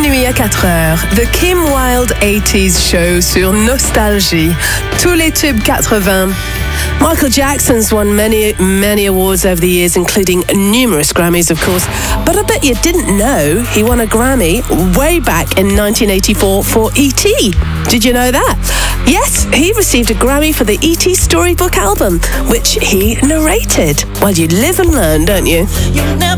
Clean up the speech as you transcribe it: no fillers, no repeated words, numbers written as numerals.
nuit à 4h, The Kim Wilde 80s Show sur Nostalgie. Tous les tubes 80. Michael Jackson's won many awards over the years, including numerous Grammys, of course. But I bet you didn't know he won a Grammy way back in 1984 for E.T. Did you know that? Yes, he received a Grammy for the E.T. Storybook album, which he narrated. Well, you live and learn, don't you?